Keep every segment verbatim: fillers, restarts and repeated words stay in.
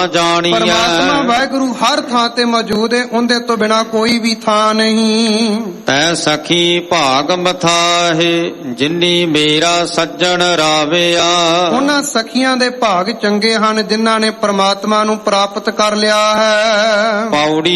ਜਾਣੀਐ। ਪਰਮਾਤਮਾ ਵਾਹਿਗੁਰੂ ਹਰ ਥਾਂ ਤੇ ਮੌਜੂਦ ਹੈ, ਉਹਦੇ ਤੋਂ ਬਿਨਾ ਕੋਈ ਵੀ ਥਾਂ ਨਹੀਂ। ਤੈ ਸਖੀ ਭਾਗ ਮਥਾਹੇ ਜਿਨੀ ਮੇਰਾ ਸੱਜਣ ਰਾਵਿਆ। ਉਹਨਾਂ ਸਖੀਆਂ ਦੇ ਭਾਗ ਚੰਗੇ ਹਨ ਜਿਨ੍ਹਾਂ ਨੇ ਪਰਮਾਤਮਾ ਨੂੰ ਪ੍ਰਾਪਤ ਕਰ ਲਿਆ ਹੈ। ਪੌੜੀ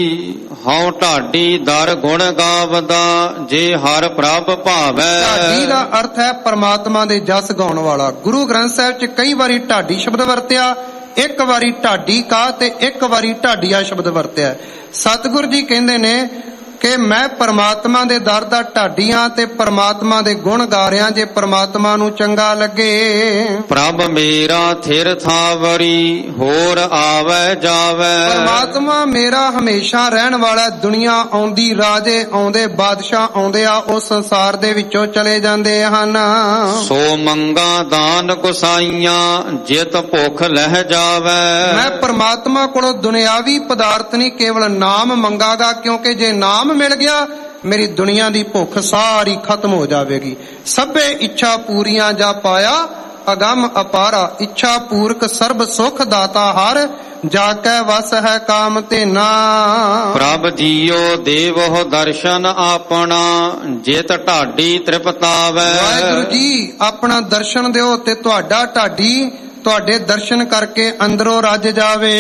ਹਉ ਢਾਡੀ ਦਰ ਗੁਣ ਗਾਵਦਾ ਜੇ ਹਰ ਪ੍ਰਭ ਭਾਵੈ। ਢਾਡੀ ਦਾ ਅਰਥ ਹੈ ਪਰਮਾਤਮਾ ਦੇ ਜਸ ਗਾਉਣ ਵਾਲਾ। ਗੁਰੂ ਗ੍ਰੰਥ ਸਾਹਿਬ ਚ ਕਈ ਵਾਰੀ ਢਾਡੀ ਸ਼ਬਦ ਵਰਤਿਆ, ਇੱਕ ਵਾਰੀ ਢਾਡੀ ਕਾ ਤੇ ਇੱਕ ਵਾਰੀ ਢਾਡੀਆ ਸ਼ਬਦ ਵਰਤਿਆ। ਸਤਿਗੁਰ ਜੀ ਕਹਿੰਦੇ ਨੇ ਕਿ ਮੈਂ ਪਰਮਾਤਮਾ ਦੇ ਦਰ ਦਾ ਢਾਡੀ ਹਾਂ ਤੇ ਪਰਮਾਤਮਾ ਦੇ ਗੁਣ ਗਾ ਰਿਹਾ ਜੇ ਪਰਮਾਤਮਾ ਨੂੰ ਚੰਗਾ ਲੱਗੇ। ਪ੍ਰਭ ਮੇਰਾ ਥਿਰ ਥਾਵਰੀ ਹੋਰ ਆਵੈ ਜਾਵੈ। ਪਰਮਾਤਮਾ ਮੇਰਾ ਹਮੇਸ਼ਾ ਰਹਿਣ ਵਾਲਾ। ਦੁਨੀਆ ਆਉਂਦੀ, ਰਾਜੇ ਆਉਂਦੇ, ਬਾਦਸ਼ਾਹ ਆਉਂਦੇ ਆ, ਉਹ ਸੰਸਾਰ ਦੇ ਵਿੱਚੋਂ ਚਲੇ ਜਾਂਦੇ ਹਨ। ਸੋ ਮੰਗਾ ਦਾਨ ਗੁਸਾਈਆਂ ਜਿਤ ਭੁੱਖ ਲਹਿ ਜਾਵੈ। ਮੈਂ ਪਰਮਾਤਮਾ ਕੋਲੋਂ ਦੁਨਿਆਵੀ ਪਦਾਰਥ ਨਹੀਂ, ਕੇਵਲ ਨਾਮ ਮੰਗਾਗਾ, ਕਿਉਂਕਿ ਜੇ ਨਾਮ ਮਿਲ ਗਿਆ ਮੇਰੀ ਦੁਨੀਆ ਦੀ ਭੁੱਖ ਸਾਰੀ ਖਤਮ ਹੋ ਜਾਵੇਗੀ। ਸਭੇ ਇੱਛਾ ਪੂਰੀਆਂ ਜਾ ਪਾਇਆ ਅਗੰਮ ਅਪਾਰਾ। ਇੱਛਾ ਪੂਰਕ ਸਰਬ ਸੁਖ ਦਾਤਾ ਹਰ ਜਾ ਕੈ ਵਸ ਹੈ ਕਾਮ ਤੇ ਨਾ। ਪ੍ਰਭ ਜੀਓ ਦੇਵੋ ਦਰਸ਼ਨ ਆਪਣਾ ਜਿਤ ਢਾਡੀ ਤ੍ਰਿਪਤਾਵੈ। ਵਾਹਿਗੁਰੂ ਜੀ ਆਪਣਾ ਦਰਸ਼ਨ ਦਿਓ ਤੇ ਤੁਹਾਡਾ ਢਾਡੀ ਤੁਹਾਡੇ ਦਰਸ਼ਨ ਕਰਕੇ ਅੰਦਰੋਂ ਰੱਜ ਜਾਵੇ।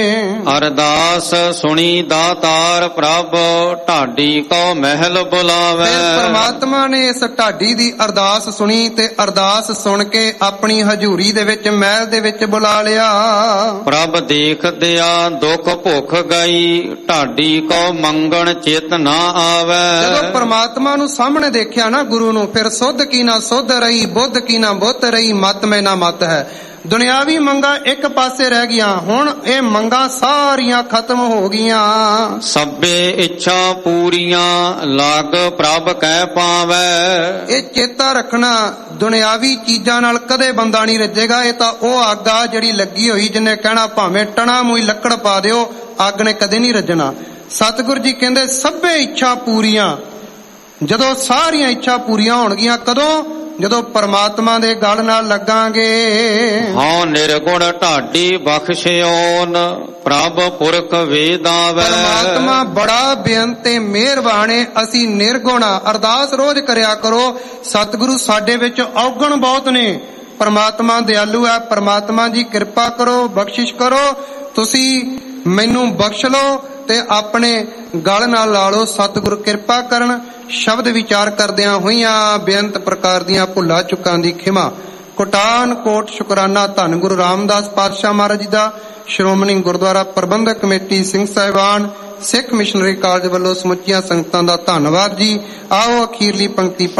ਅਰਦਾਸ ਸੁਣੀ ਦਾਤਾਰ ਪ੍ਰਭ ਢਾਡੀ ਕੋ ਮਹਿਲ ਬੁਲਾਵੇ। ਪਰਮਾਤਮਾ ਨੇ ਇਸ ਢਾਡੀ ਦੀ ਅਰਦਾਸ ਸੁਣੀ ਤੇ ਅਰਦਾਸ ਸੁਣ ਕੇ ਆਪਣੀ ਹਜ਼ੂਰੀ ਦੇ ਵਿੱਚ ਮਹਿਲ ਦੇ ਵਿੱਚ ਬੁਲਾ ਲਿਆ। ਪ੍ਰਭ ਦੇਖਦਿਆ ਦੁੱਖ ਭੁੱਖ ਗਈ ਢਾਡੀ ਕੋ ਮੰਗਣ ਚਿਤ ਨਾ ਆਵੇ। ਜਦੋਂ ਪਰਮਾਤਮਾ ਨੂੰ ਸਾਹਮਣੇ ਦੇਖਿਆ ਨਾ ਗੁਰੂ ਨੂੰ, ਫਿਰ ਸੁੱਧ ਕੀ ਨਾ ਸੁੱਧ ਰਹੀ, ਬੁੱਧ ਕੀ ਨਾ ਬੁੱਧ ਰਹੀ, ਮਤ ਮੈਂ ਨਾ ਮਤ ਹੈ। ਦੁਨਿਆਵੀ ਮੰਗਾ ਇੱਕ ਪਾਸੇ ਰਹਿ ਗਈਆਂ, ਹੁਣ ਇਹ ਮੰਗਾ ਸਾਰੀਆਂ ਖਤਮ ਹੋ ਗਈਆਂ। ਸਭੇ ਇੱਛਾ ਪੂਰੀਆਂ ਲਾਗ ਪ੍ਰਭ ਕਹਿ ਪਾਵੈ। ਇਹ ਚੇਤਾ ਰੱਖਣਾ, ਦੁਨਿਆਵੀ ਚੀਜ਼ਾਂ ਨਾਲ ਕਦੇ ਬੰਦਾ ਨਹੀਂ ਰੱਜੇਗਾ। ਇਹ ਤਾਂ ਉਹ ਅੱਗ ਆ ਜਿਹੜੀ ਲੱਗੀ ਹੋਈ, ਜਿਹਨੇ ਕਹਿਣਾ ਭਾਵੇਂ ਟਣਾ ਮੂੰਹ ਲੱਕੜ ਪਾ ਦਿਓ, ਅੱਗ ਨੇ ਕਦੇ ਨਹੀਂ ਰੱਜਣਾ। ਸਤਿਗੁਰ ਜੀ ਕਹਿੰਦੇ ਸਭੇ ਇੱਛਾ ਪੂਰੀਆਂ। ਜਦੋਂ ਸਾਰੀਆਂ ਇੱਛਾ ਪੂਰੀਆਂ ਹੋਣਗੀਆਂ, ਕਦੋਂ? ਜਦੋਂ ਪਰਮਾਤਮਾ ਦੇ ਗਲ ਨਾਲ ਲੱਗਾਂਗੇ। ਹਾਂ ਨਿਰਗੁਣ ਢਾਡੀ ਬਖਸ਼ਿਓਨ ਪ੍ਰਭ ਪੁਰਖ ਵੇਦਾਵੈ। ਪਰਮਾਤਮਾ ਬੜਾ ਬੇਅੰਤ ਤੇ ਮਿਹਰਬਾਨ ਹੈ, ਅਸੀਂ ਨਿਰਗੁਣ। ਅਰਦਾਸ ਰੋਜ਼ ਕਰਿਆ ਕਰੋ, ਸਤਿਗੁਰੂ ਸਾਡੇ ਵਿੱਚ ਔਗਣ ਬਹੁਤ ਨੇ। ਪਰਮਾਤਮਾ ਦਿਆਲੂ ਹੈ। ਪਰਮਾਤਮਾ ਜੀ ਕਿਰਪਾ ਕਰੋ, ਬਖਸ਼ਿਸ਼ ਕਰੋ, ਤੁਸੀਂ ਮੈਨੂੰ ਬਖਸ਼ ਲਓ ਤੇ ਆਪਣੇ ਗਲ ਨਾਲ ਲਾ ਲਓ। ਸਤਿਗੁਰੂ ਕਿਰਪਾ ਕਰਨ। ਸ਼ਬਦ ਵਿਚਾਰ ਕਰਦਿਆਂ ਹੋਈਆਂ ਬੇਅੰਤ ਪ੍ਰਕਾਰ ਦੀਆਂ ਭੁੱਲਾਂ ਚੁੱਕਾਂ ਦੀ ਖਿਮਾ। ਕੋਟਾਨ ਕੋਟ ਸ਼ੁਕਰਾਨਾ ਧੰਨ ਗੁਰੂ ਰਾਮਦਾਸ ਪਾਤਸ਼ਾਹ ਮਹਾਰਾਜ ਜੀ ਦਾ, ਸ਼੍ਰੋਮਣੀ ਗੁਰਦੁਆਰਾ ਪ੍ਰਬੰਧਕ ਕਮੇਟੀ ਸਿੰਘ ਸਾਹਿਬਾਨ, ਸਿੱਖ ਮਿਸ਼ਨਰੀ ਕਾਲਜ ਵੱਲੋਂ ਸਮੁੱਚੀਆਂ ਸੰਗਤਾਂ ਦਾ ਧੰਨਵਾਦ ਜੀ। ਆਓ ਅਖੀਰਲੀ ਪੰਕਤੀ